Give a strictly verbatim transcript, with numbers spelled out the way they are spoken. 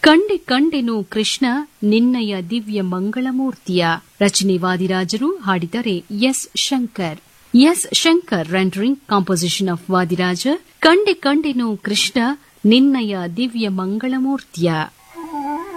ಕಂಡೆ ಕಂಡೆನು ಕೃಷ್ಣ ನಿನ್ನಯ ದಿವ್ಯ ಮಂಗಳಮೂರ್ತಿಯ. ರಚನೆ ವಾದಿರಾಜರು, ಹಾಡಿದರೆ S Shankar. S Shankar rendering composition of Vadiraja. ಕಂಡೆ ಕಂಡೆನು ಕೃಷ್ಣ ನಿನ್ನಯ ದಿವ್ಯ ಮಂಗಳಮೂರ್ತಿಯ.